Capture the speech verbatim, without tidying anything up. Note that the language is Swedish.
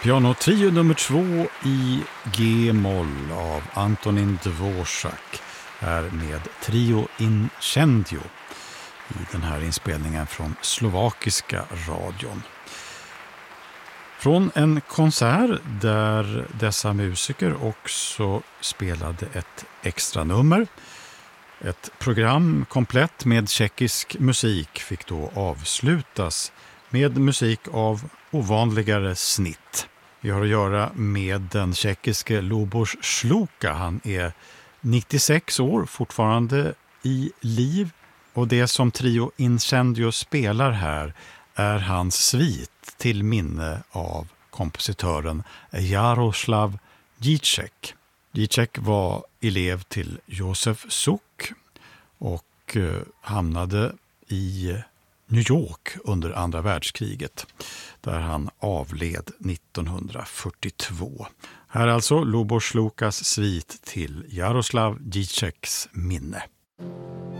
Pianotrio nummer två i G-moll av Antonin Dvorak är med Trio Incendio i den här inspelningen från slovakiska radion. Från en konsert där dessa musiker också spelade ett extra nummer. Ett program komplett med tjeckisk musik fick då avslutas med musik av ovanligare snitt. Vi har att göra med den tjeckiske Luboš Sluka. Han är nittiosex år, fortfarande i liv. Och det som Trio Incendio spelar här är hans svit till minne av kompositören Jaroslav Žižek. Žižek var elev till Josef Suk och hamnade i New York under andra världskriget där han avled nittonhundrafyrtiotvå. Här alltså Luboš Slukas svit till Jaroslav Žižeks minne.